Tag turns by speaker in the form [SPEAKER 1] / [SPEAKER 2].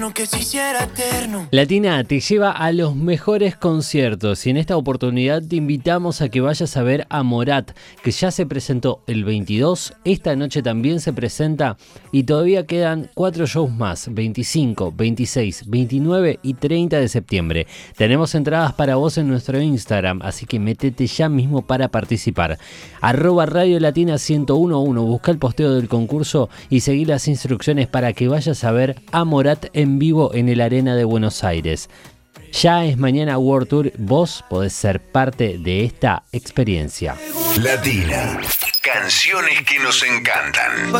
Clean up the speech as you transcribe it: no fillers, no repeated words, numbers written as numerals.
[SPEAKER 1] Que se hiciera eterno.
[SPEAKER 2] Latina te lleva a los mejores conciertos y en esta oportunidad te invitamos a que vayas a ver a Morat, que ya se presentó el 22, esta noche también se presenta y todavía quedan 4 shows más, 25, 26, 29 y 30 de septiembre. Tenemos entradas para vos en nuestro Instagram, así que métete ya mismo para participar. @Radio Latina 1011, busca el posteo del concurso y seguí las instrucciones para que vayas a ver a Morat en vivo en el Arena de Buenos Aires. Ya es mañana World Tour, vos podés ser parte de esta experiencia.
[SPEAKER 3] Latina, canciones que nos encantan.